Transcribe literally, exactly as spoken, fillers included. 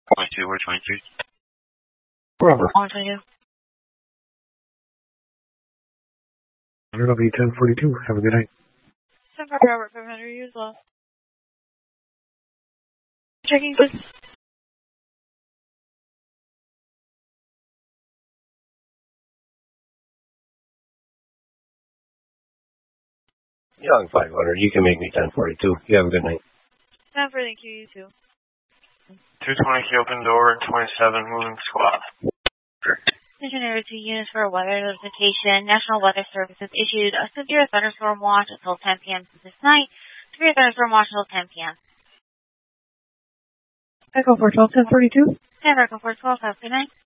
twenty-two, we're twenty-three. Robert. one twenty-two. It'll be ten forty-two. Have a good night. ten for Robert, five hundred, use lost. Checking this. Young five hundred, you can make me ten forty-two. You have a good night. ten for thank you, you too. two twenty key open door, twenty-seven moving squad. Attention area two units for a weather notification. National Weather Service has issued a severe thunderstorm watch until ten p.m. this night. Severe thunderstorm watch until ten p.m. Echo four twelve, ten forty-two. ten for Echo four twelve, have a good night.